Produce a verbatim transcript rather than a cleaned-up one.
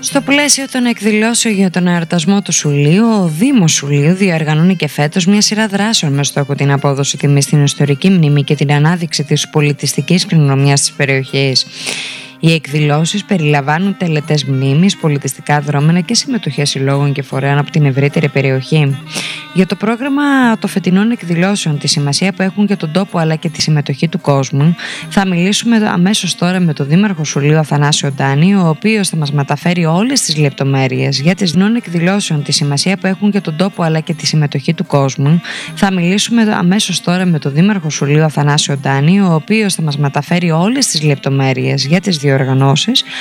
Στο πλαίσιο των εκδηλώσεων για τον εορτασμό του Σουλείου, ο Δήμος Σουλείου διοργανώνει και φέτος μια σειρά δράσεων με στόχο την απόδοση τιμής στην ιστορική μνήμη και την ανάδειξη της πολιτιστικής κληρονομιάς της περιοχής. Οι εκδηλώσεις περιλαμβάνουν τελετές μνήμης, πολιτιστικά δρόμενα και συμμετοχές συλλόγων και φορέων από την ευρύτερη περιοχή. Για το πρόγραμμα των φετινών εκδηλώσεων, τη σημασία που έχουν για τον τόπο αλλά και τη συμμετοχή του κόσμου, θα μιλήσουμε αμέσως τώρα με τον Δήμαρχο Σουλείου Αθανάσιο Ντάνη, ο οποίος θα μας μεταφέρει όλες τις λεπτομέρειες για τις νέων εκδηλώσεων, τη σημασία που έχουν για τον τόπο αλλά και τη συμμετοχή του κόσμου. Θα μιλήσουμε αμέσως τώρα με τον Δήμαρχο Σουλείου Αθανάσιο Ντάνη, ο οποίος θα μας μεταφέρει όλες τις λεπτομέρειες για τις διοργανώσεις